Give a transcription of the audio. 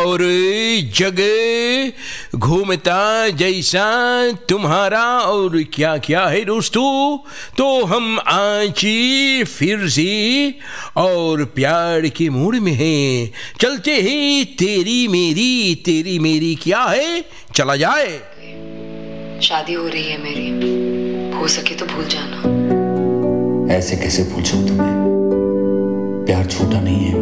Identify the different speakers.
Speaker 1: और जग घूमता जैसा तुम्हारा और क्या क्या है दोस्तों। तो हम आज फिर से और प्यार के मूड में हैं, चलते हैं तेरी मेरी क्या है चला जाए।
Speaker 2: शादी हो रही है मेरी, हो सके तो भूल जाना।
Speaker 3: ऐसे कैसे भूल जाऊं तुम्हें, प्यार छोटा नहीं है।